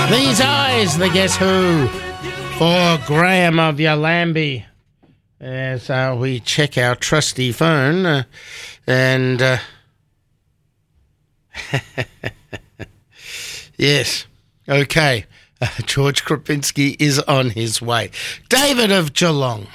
These Eyes, the Guess Who, for Graham of Yallambie. As we check our trusty phone and yes, okay. George Krupinski is on his way. David of Geelong.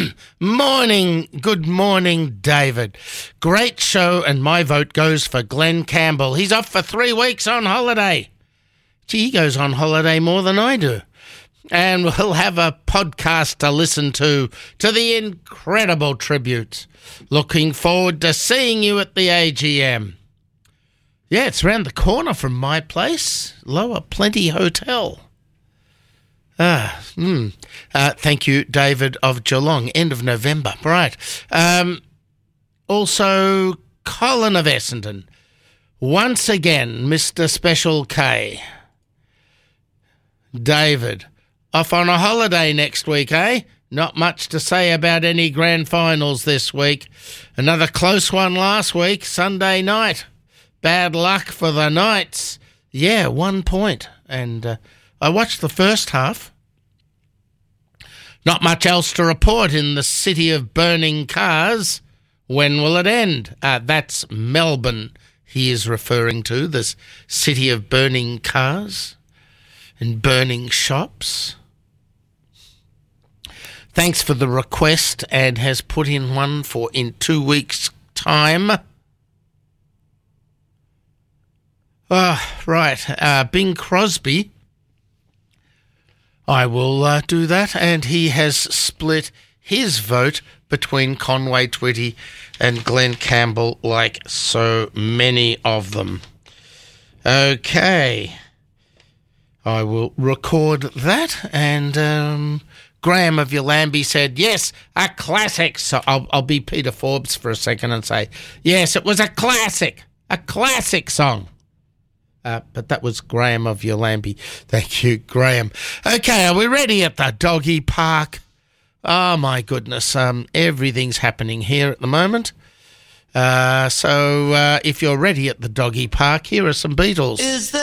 Good morning, David. Great show, and my vote goes for Glenn Campbell. He's off for 3 weeks on holiday. Gee, he goes on holiday more than I do. And we'll have a podcast to listen to the incredible tributes. Looking forward to seeing you at the AGM. Yeah, it's around the corner from my place, Lower Plenty Hotel. Thank you, David of Geelong. End of November. Right. Also, Colin of Essendon. Once again, Mr. Special K. David, off on a holiday next week, eh? Not much to say about any grand finals this week. Another close one last week, Sunday night. Bad luck for the Knights. Yeah, 1 point. And I watched the first half. Not much else to report in the city of burning cars. When will it end? That's Melbourne he is referring to, this city of burning cars and burning shops. Thanks for the request, and has put in one for in 2 weeks' time. Right, Bing Crosby. I will do that, and he has split his vote between Conway Twitty and Glenn Campbell, like so many of them. Okay. I will record that, and Graham of Yallambie said, yes, a classic. So I'll be Peter Forbes for a second and say, yes, it was a classic song. But that was Graham of Yallambie. Thank you, Graham. Okay, are we ready at the doggy park? Oh, my goodness. Everything's happening here at the moment. So if you're ready at the doggy park, here are some Beatles.